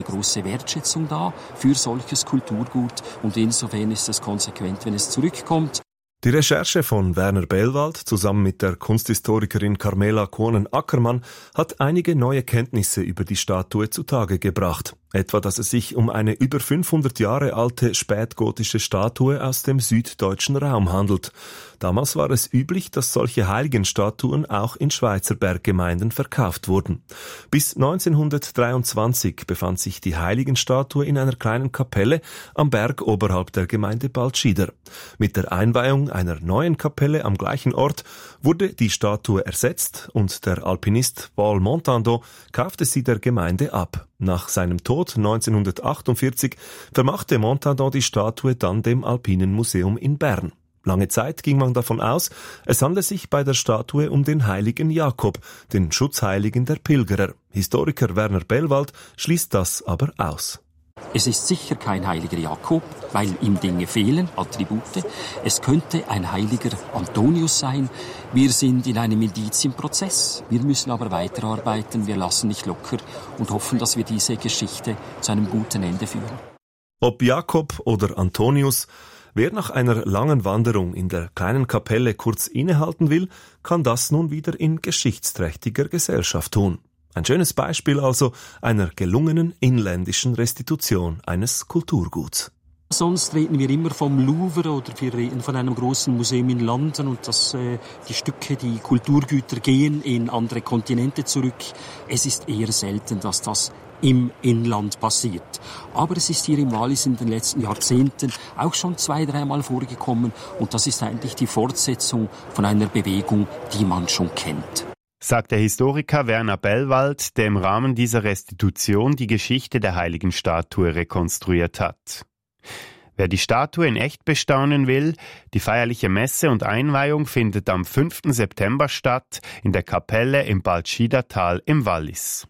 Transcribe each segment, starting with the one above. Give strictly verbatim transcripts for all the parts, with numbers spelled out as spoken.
große Wertschätzung da für solches Kulturgut und insofern ist es konsequent, wenn es zurückkommt. Die Recherche von Werner Bellwald zusammen mit der Kunsthistorikerin Carmela Kohnen-Ackermann hat einige neue Kenntnisse über die Statue zutage gebracht. Etwa, dass es sich um eine über fünfhundert Jahre alte spätgotische Statue aus dem süddeutschen Raum handelt. Damals war es üblich, dass solche Heiligenstatuen auch in Schweizer Berggemeinden verkauft wurden. Bis neunzehnhundertdreiundzwanzig befand sich die Heiligenstatue in einer kleinen Kapelle am Berg oberhalb der Gemeinde Baltschida. Mit der Einweihung einer neuen Kapelle am gleichen Ort wurde die Statue ersetzt und der Alpinist Paul Montando kaufte sie der Gemeinde ab. Nach seinem Tod neunzehnhundertachtundvierzig vermachte Montando die Statue dann dem Alpinen Museum in Bern. Lange Zeit ging man davon aus, es handle sich bei der Statue um den heiligen Jakob, den Schutzheiligen der Pilgerer. Historiker Werner Bellwald schließt das aber aus. Es ist sicher kein heiliger Jakob, weil ihm Dinge fehlen, Attribute. Es könnte ein heiliger Antonius sein. Wir sind in einem Indizienprozess. Wir müssen aber weiterarbeiten, wir lassen nicht locker und hoffen, dass wir diese Geschichte zu einem guten Ende führen. Ob Jakob oder Antonius, wer nach einer langen Wanderung in der kleinen Kapelle kurz innehalten will, kann das nun wieder in geschichtsträchtiger Gesellschaft tun. Ein schönes Beispiel also einer gelungenen inländischen Restitution eines Kulturguts. Sonst reden wir immer vom Louvre oder wir reden von einem großen Museum in London und dass äh, die Stücke, die Kulturgüter gehen in andere Kontinente zurück. Es ist eher selten, dass das im Inland passiert. Aber es ist hier im Wallis in den letzten Jahrzehnten auch schon zwei, dreimal vorgekommen und das ist eigentlich die Fortsetzung von einer Bewegung, die man schon kennt. Sagt der Historiker Werner Bellwald, der im Rahmen dieser Restitution die Geschichte der heiligen Statue rekonstruiert hat. Wer die Statue in echt bestaunen will, die feierliche Messe und Einweihung findet am fünften September statt in der Kapelle im Baltschida-Tal im Wallis.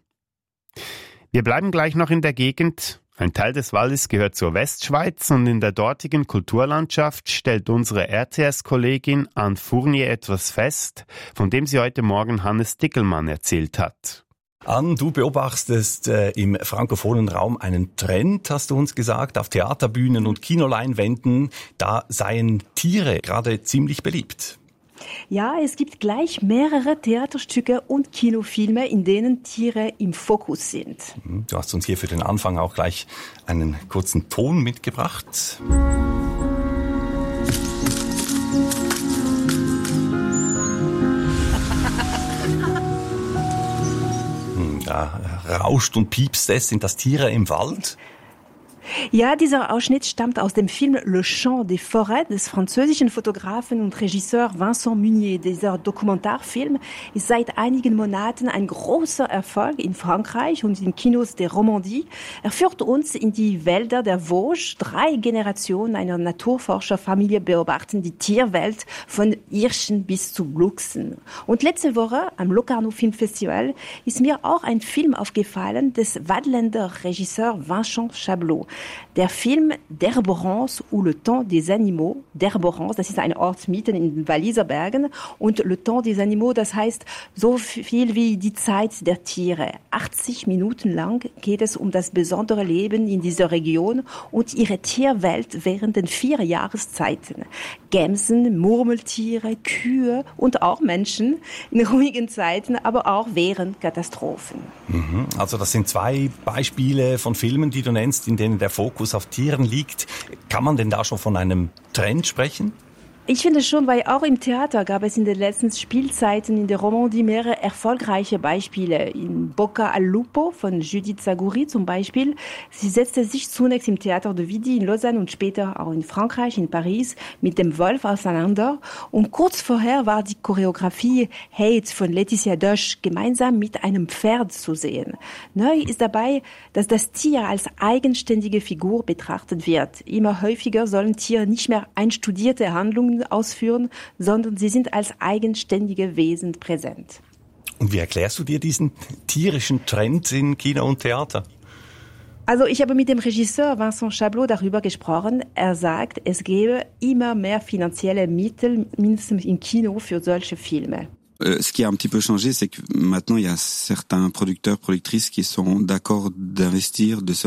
Wir bleiben gleich noch in der Gegend. Ein Teil des Wallis gehört zur Westschweiz und in der dortigen Kulturlandschaft stellt unsere R T S-Kollegin Anne Fournier etwas fest, von dem sie heute Morgen Hannes Dickelmann erzählt hat. Anne, du beobachtest äh, im frankophonen Raum einen Trend, hast du uns gesagt, auf Theaterbühnen und Kinoleinwänden, da seien Tiere gerade ziemlich beliebt. Ja, es gibt gleich mehrere Theaterstücke und Kinofilme, in denen Tiere im Fokus sind. Du hast uns hier für den Anfang auch gleich einen kurzen Ton mitgebracht. Da rauscht und piepst es. Sind das Tiere im Wald? Ja, dieser Ausschnitt stammt aus dem Film Le Chant des Forêts des französischen Fotografen und Regisseur Vincent Munier. Dieser Dokumentarfilm ist seit einigen Monaten ein großer Erfolg in Frankreich und in Kinos der Romandie. Er führt uns in die Wälder der Vosges. Drei Generationen einer Naturforscherfamilie beobachten die Tierwelt von Hirschen bis zu Luchsen. Und letzte Woche am Locarno Filmfestival ist mir auch ein Film aufgefallen des Waadtländer Regisseurs Vincent Chablot. Der Film D'Herborance ou Le Temps des Animaux. D'Herborance, das ist ein Ort mitten in den Walliser Bergen. Und Le Temps des Animaux, das heißt so viel wie die Zeit der Tiere. achtzig Minuten lang geht es um das besondere Leben in dieser Region und ihre Tierwelt während den vier Jahreszeiten. Gämsen, Murmeltiere, Kühe und auch Menschen in ruhigen Zeiten, aber auch während Katastrophen. Mhm. Also das sind zwei Beispiele von Filmen, die du nennst, in denen der Fokus auf Tieren liegt. Kann man denn da schon von einem Trend sprechen? Ich finde schon, weil auch im Theater gab es in den letzten Spielzeiten in der Romandie mehrere erfolgreiche Beispiele. In Bocca al Lupo von Judith Saguri zum Beispiel. Sie setzte sich zunächst im Theater de Vidi in Lausanne und später auch in Frankreich, in Paris, mit dem Wolf auseinander. Und kurz vorher war die Choreografie Hate von Laetitia Dosch gemeinsam mit einem Pferd zu sehen. Neu ist dabei, dass das Tier als eigenständige Figur betrachtet wird. Immer häufiger sollen Tiere nicht mehr einstudierte Handlungen ausführen, sondern sie sind als eigenständige Wesen präsent. Und wie erklärst du dir diesen tierischen Trend in Kino und Theater? Also ich habe mit dem Regisseur Vincent Chablot darüber gesprochen. Er sagt, es gäbe immer mehr finanzielle Mittel, mindestens im Kino, für solche Filme. Euh, ce qui a un petit peu changé, c'est que maintenant il y a certains producteurs, productrices qui sont d'accord d'investir de